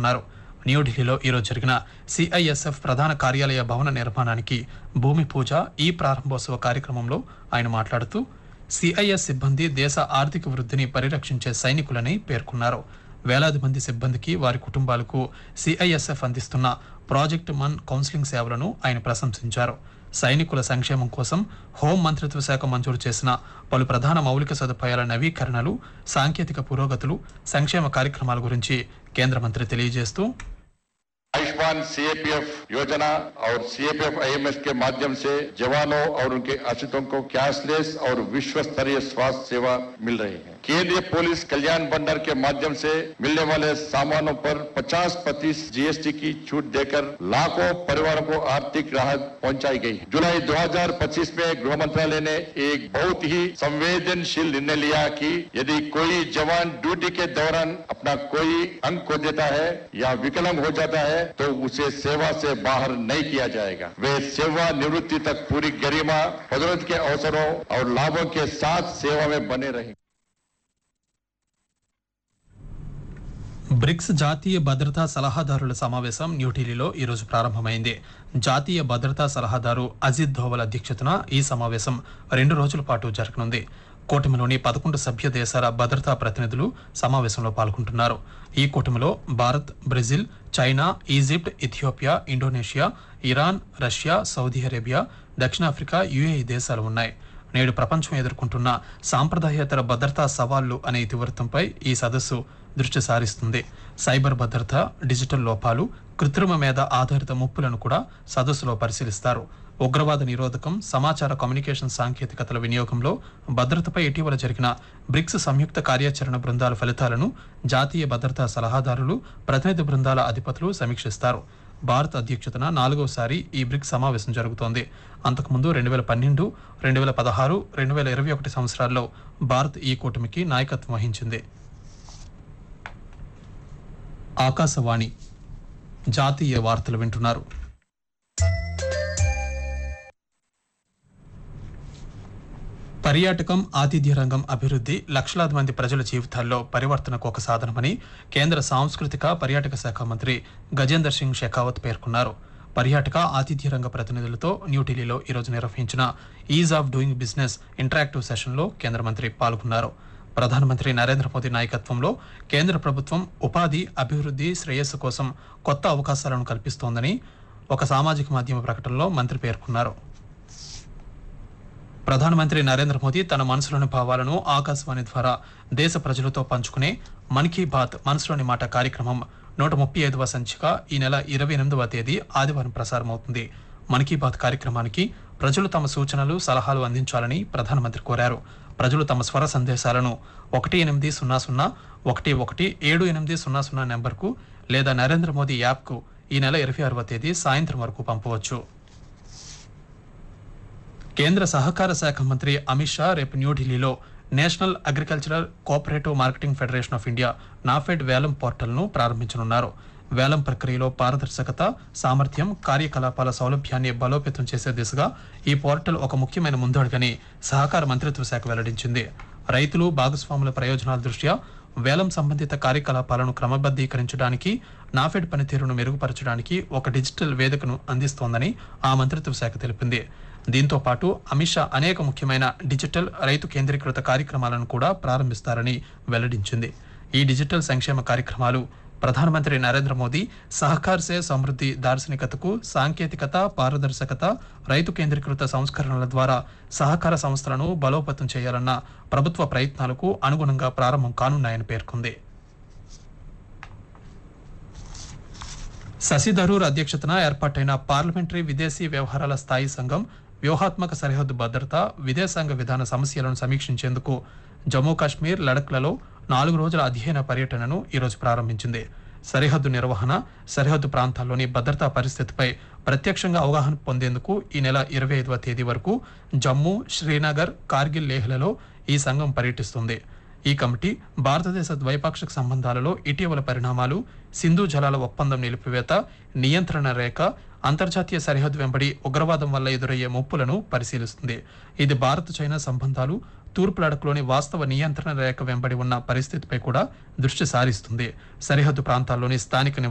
పేర్కొన్నారు. న్యూఢిల్లీలో ఈరోజు జరిగిన సిఐఎస్ఎఫ్ ప్రధాన కార్యాలయ భవన నిర్మాణానికి భూమి పూజ ఈ ప్రారంభోత్సవ కార్యక్రమంలో ఆయన మాట్లాడుతూ సిఐఎస్ సిబ్బంది దేశ ఆర్థిక వృద్ధిని పరిరక్షించే సైనికులని పేర్కొన్నారు. వేలాది మంది సిబ్బందికి వారి కుటుంబాలకు సిఐఎస్ఎఫ్ అందిస్తున్న ప్రాజెక్ట్ మన్ కౌన్సిలింగ్ సేవలను ఆయన ప్రశంసించారు. సైనికుల సంక్షేమం కోసం హోం మంత్రిత్వ శాఖ మంజూరు చేసిన పలు ప్రధాన మౌలిక సదుపాయాల నవీకరణలు, సాంకేతిక పురోగతులు, సంక్షేమ కార్యక్రమాల గురించి కేంద్ర మంత్రి తెలియజేస్తూ आयुष्मान सीएपीएफ योजना और सीएपीएफ आईएमएस के माध्यम से जवानों और उनके आश्रितों को कैशलेस और विश्व स्तरीय स्वास्थ्य सेवा मिल रही है। केंद्रीय पुलिस कल्याण भंडार के माध्यम से मिलने वाले सामानों पर 50% जीएसटी की छूट देकर लाखों परिवारों को आर्थिक राहत पहुंचाई गई है। जुलाई 2025 में गृह मंत्रालय ने एक बहुत ही संवेदनशील निर्णय लिया कि यदि कोई जवान ड्यूटी के दौरान अपना कोई अंग खो देता है या विकलांग हो जाता है तो उसे सेवा से बाहर नहीं किया जाएगा। वे सेवा निवृत्ति तक पूरी गरिमा, पदोन्नति के अवसरों और लाभों के साथ सेवा में बने रहेंगे। బ్రిక్స్ జాతీయ భద్రతా సలహాదారుల సమావేశం న్యూఢిల్లీలో ఈరోజు ప్రారంభమైంది. జాతీయ భద్రతా సలహాదారు అజిత్ ధోవల్ అధ్యక్షతన ఈ సమావేశం 2 రోజుల పాటు జరగనుంది. కూటమిలోని 11 సభ్య దేశాల భద్రతా ప్రతినిధులు సమావేశంలో పాల్గొంటున్నారు. ఈ కూటమిలో Bharat, Brazil, China, Egypt, Ethiopia, Indonesia, Iran, Russia, Saudi Arabia, దక్షిణాఫ్రికా, యుఏఈ దేశాలు ఉన్నాయి. నేడు ప్రపంచం ఎదుర్కొంటున్న సాంప్రదాయేతర భద్రతా సవాళ్లు అనే ఇతివృత్తంపై ఈ సదస్సు దృష్టి సారిస్తుంది. సైబర్ భద్రత, డిజిటల్ లోపాలు, కృత్రిమ మేధ ఆధారిత ముప్పులను కూడా సదస్సులో పరిశీలిస్తారు. ఉగ్రవాద నిరోధకం, సమాచార కమ్యూనికేషన్ సాంకేతికతల వినియోగంలో భద్రతపై ఇటీవల జరిగిన బ్రిక్స్ సంయుక్త కార్యాచరణ బృందాల ఫలితాలను జాతీయ భద్రతా సలహాదారులు, ప్రతినిధి బృందాల అధిపతులు సమీక్షిస్తారు. భారత్ అధ్యక్షతన 4వసారి ఈ బ్రిక్స్ సమావేశం జరుగుతోంది. అంతకుముందు 2012, 2016, 2021 సంవత్సరాల్లో భారత్ ఈ కూటమికి నాయకత్వం వహించింది. ఆకాశవాణి జాతీయ వార్తలు వింటున్నారు. పర్యాటకం, ఆతిథ్య రంగం అభివృద్ధి లక్షలాది మంది ప్రజల జీవితాల్లో పరివర్తనకు ఒక సాధనమని కేంద్ర సాంస్కృతిక పర్యాటక శాఖ మంత్రి గజేందర్ సింగ్ షెకావత్ పేర్కొన్నారు. పర్యాటక, ఆతిథ్య రంగ ప్రతినిధులతో న్యూఢిల్లీలో ఈరోజు నిర్వహించిన is of doing business interactive సెషన్లో కేంద్ర మంత్రి పాల్గొన్నారు. ప్రధానమంత్రి నరేంద్ర మోదీ నాయకత్వంలో కేంద్ర ప్రభుత్వం ఉపాధి, అభివృద్ధి, శ్రేయస్సు కోసం కొత్త అవకాశాలను కల్పిస్తోందని ఒక సామాజిక మాధ్యమ ప్రకటనలో మంత్రి పేర్కొన్నారు. ప్రధానమంత్రి నరేంద్ర మోదీ తన మనసులోని భావాలను ఆకాశవాణి ద్వారా దేశ ప్రజలతో పంచుకునే మన్ కీ బాత్ మనసులోని మాట కార్యక్రమం 135వ సంచిక ఈ నెల 28వ తేదీ ఆదివారం ప్రసారమవుతుంది. మన్ కీ బాత్ కార్యక్రమానికి ప్రజలు తమ సూచనలు, సలహాలు అందించాలని ప్రధానమంత్రి కోరారు. ప్రజలు తమ స్వర సందేశాలను 1800-11-7800 నెంబర్కు లేదా నరేంద్ర మోదీ యాప్కు ఈ నెల 26వ తేదీ సాయంత్రం వరకు పంపవచ్చు. కేంద్ర సహకార శాఖ మంత్రి అమిత్ షా రేపు న్యూఢిల్లీలో national agricultural cooperative marketing federation of India NAFED వేలం పోర్టల్ను ప్రారంభించనున్నారు. వేలం ప్రక్రియలో పారదర్శకత, సామర్థ్యం, కార్యకలాపాల సౌలభ్యాన్ని బలోపేతం చేసే దిశగా ఈ పోర్టల్ ఒక ముఖ్యమైన ముందడుగని సహకార మంత్రిత్వ శాఖ వెల్లడించింది. రైతులు, భాగస్వాముల ప్రయోజనాల దృష్ట్యా వేలం సంబంధిత కార్యకలాపాలను క్రమబద్ధీకరించడానికి, నాఫెడ్ పనితీరును మెరుగుపరచడానికి ఒక డిజిటల్ వేదికను అందిస్తోందని ఆ మంత్రిత్వ శాఖ తెలిపింది. దీంతో పాటు అమిత్ షా అనేక ముఖ్యమైన డిజిటల్, రైతు కేంద్రీకృత కార్యక్రమాలను కూడా ప్రారంభిస్తారని వెల్లడించింది. ఈ డిజిటల్ సంక్షేమ కార్యక్రమాలు ప్రధానమంత్రి నరేంద్ర మోదీ సహకార్ సే సమృద్ధి దార్శనికతకు సాంకేతికత, పారదర్శకత, రైతు కేంద్రీకృత సంస్కరణల ద్వారా సహకార సంస్థలను బలోపేతం చేయాలన్న ప్రభుత్వ ప్రయత్నాలకు అనుగుణంగా ప్రారంభం కానున్నాయని పేర్కొంది. శశి థరూర్ అధ్యక్షతన ఏర్పాటైన పార్లమెంటరీ విదేశీ వ్యవహారాల స్థాయి సంఘం వ్యూహాత్మక సరిహద్దు భద్రత, విదేశాంగ విధాన సమస్యలను సమీక్షించేందుకు జమ్మూ కాశ్మీర్, లడఖ్లలో 4 రోజుల అధ్యయన పర్యటనను ఈరోజు ప్రారంభించింది. సరిహద్దు నిర్వహణ, సరిహద్దు ప్రాంతాల్లోని భద్రతా పరిస్థితిపై ప్రత్యక్షంగా అవగాహన పొందేందుకు ఈ నెల 25వ తేదీ వరకు జమ్మూ, శ్రీనగర్, కార్గిల్, లేహ్లలో ఈ సంఘం పర్యటిస్తుంది. ఈ కమిటీ భారతదేశ ద్వైపాక్షిక సంబంధాలలో ఇటీవల పరిణామాలు, సింధు జలాల ఒప్పందం నిలిపివేత, నియంత్రణ రేఖ, అంతర్జాతీయ సరిహద్దు వెంబడి ఉగ్రవాదం వల్ల ఎదురయ్యే ముప్పులను పరిశీలిస్తుంది. ఇది భారత్ చైనా సంబంధాలు, తూర్పు లడఖ్లోని వాస్తవ నియంత్రణ రేఖ వెంబడి ఉన్న పరిస్థితిపై కూడా దృష్టి సారిస్తుంది. సరిహద్దు ప్రాంతాల్లోని స్థానిక